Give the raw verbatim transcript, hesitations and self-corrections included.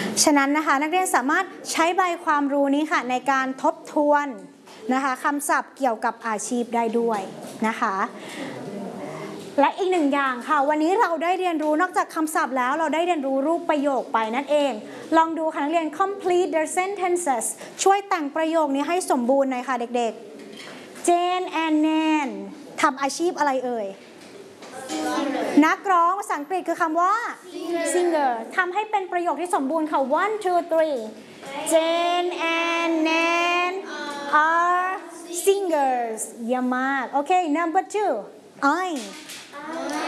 ฉะนั้นนะคะนักเรียนสามารถใช้ใบความรู้นี้ค่ะในการทบทวนนะคะคำศัพท์เกี่ยวกับอาชีพได้ด้วยนะคะและอีกหนึ่งอย่างค่ะวันนี้เราได้เรียนรู้นอกจากคำศัพท์แล้วเราได้เรียนรู้รูปประโยคไปนั่นเองลองดูค่ะนักเรียน complete their sentences ช่วยแต่งประโยคนี้ให้สมบูรณ์หน่อยค่ะเด็กๆ Jane and Nan ทำอาชีพอะไรเอ่ยนักร้องภาษาอังกฤษคือคำว่า singer ทำให้เป็นประโยคที่สมบูรณ์ค่ะ one two three Jane and Nan are singers เยี่ยมมากโอเค number two I